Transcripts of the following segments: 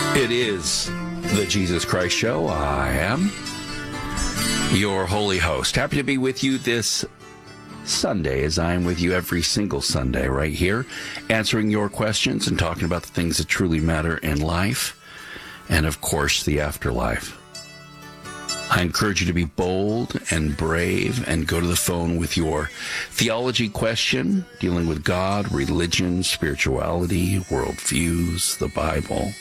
It is the Jesus Christ Show. I am your holy host. Happy to be with you this Sunday, as I am with you every single Sunday right here, answering your questions and talking about the things that truly matter in life and, of course, the afterlife. I encourage you to be bold and brave and go to the phone with your theology question, dealing with God, religion, spirituality, worldviews, the Bible.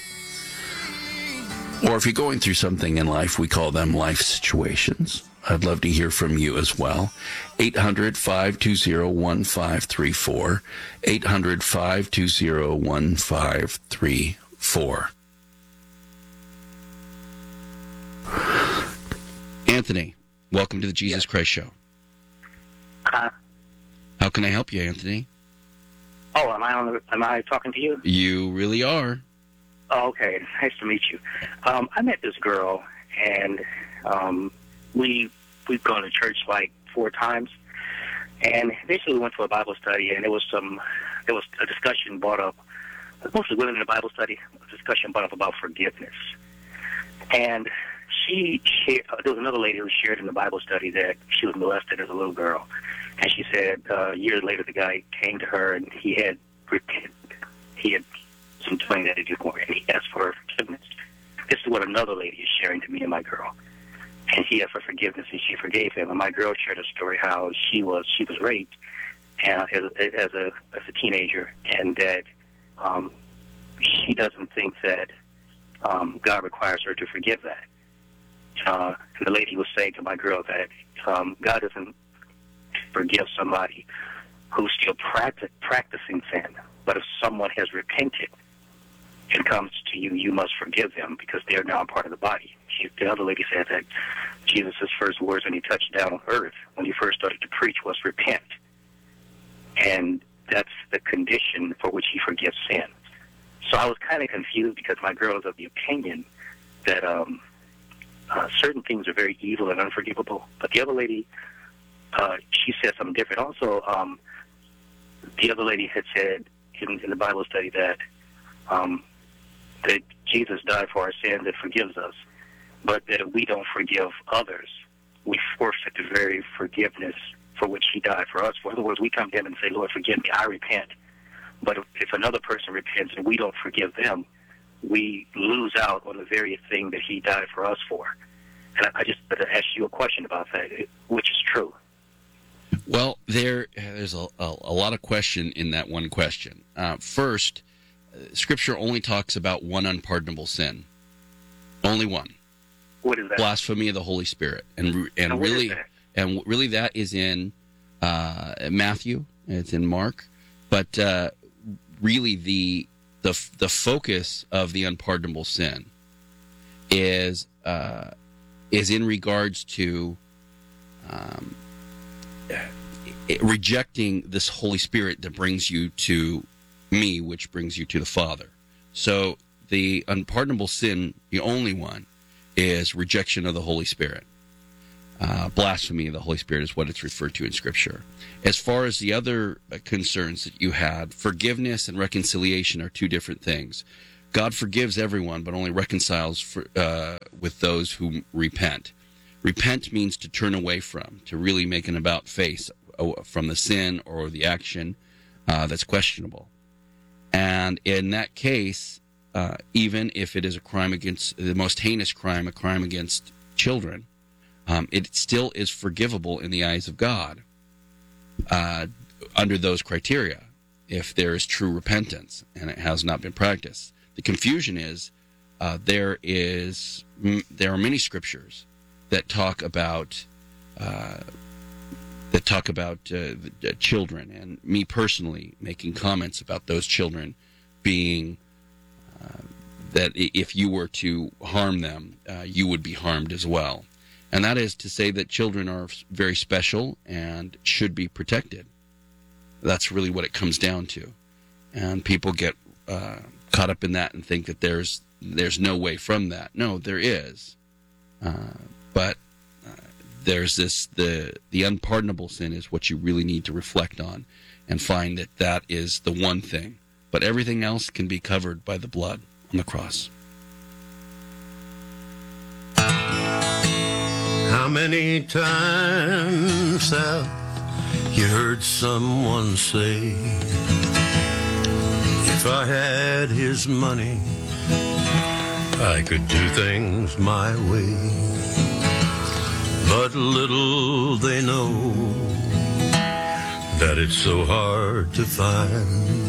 Or if you're going through something in life, we call them life situations. I'd love to hear from you as well. 800-520-1534. 800-520-1534. Anthony, welcome to the Jesus Christ Show. How can I help you, Anthony? Oh, am I talking to you? You really are. Oh, okay. Nice to meet you. I met this girl, and we've gone to church like 4 times, and basically we went to a Bible study, and there was a discussion brought up, mostly women in the Bible study, a discussion brought up about forgiveness. And there was another lady who shared in the Bible study that she was molested as a little girl, and she said years later the guy came to her and he had repented. He had some doing that he did more, and he asked for forgiveness. This is what another lady is sharing to me and my girl. And he asked for forgiveness, and she forgave him. And my girl shared a story how she was raped as a teenager, and that she doesn't think that God requires her to forgive that. And the lady was saying to my girl that God doesn't forgive somebody who's still practicing sin, but if someone has repented and comes to you, you must forgive them because they are now a part of the body. The other lady said that Jesus' first words when he touched down on earth, when he first started to preach, was repent. And that's the condition for which he forgives sin. So I was kind of confused because my girl is of the opinion that certain things are very evil and unforgivable. But the other lady, she said something different. Also, the other lady had said in the Bible study that Jesus died for our sins and forgives us, but that if we don't forgive others, we forfeit the very forgiveness for which he died for us. In other words, we come to him and say, Lord, forgive me, I repent. But if another person repents and we don't forgive them, we lose out on the very thing that he died for us for. And I just wanted to ask you a question about that, which is true. Well, there's a lot of question in that one question. First, Scripture only talks about one unpardonable sin. Only one. What is that? Blasphemy of the Holy Spirit. And really that is in Matthew. It's in Mark. But really the focus of the unpardonable sin is in regards to rejecting this Holy Spirit that brings you to me, which brings you to the Father. So the unpardonable sin, the only one, is rejection of the Holy Spirit. Blasphemy of the Holy Spirit is what it's referred to in Scripture. As far as the other concerns that you had, forgiveness and reconciliation are two different things. God forgives everyone, but only reconciles with those who repent. Repent means to turn away from, to really make an about face from the sin or the action that's questionable. And in that case, even if it is a crime against the most heinous crime, a crime against children, it still is forgivable in the eyes of God under those criteria, if there is true repentance and it has not been practiced. The confusion is there are many scriptures that talk about children, and me personally making comments about those children being that if you were to harm them, you would be harmed as well. And that is to say that children are very special and should be protected. That's really what it comes down to. And people get caught up in that and think that there's no way from that. No, there is. But there's the unpardonable sin is what you really need to reflect on and find that is the one thing. But everything else can be covered by the blood on the cross. How many times have you heard someone say, if I had his money, I could do things my way. But little they know that it's so hard to find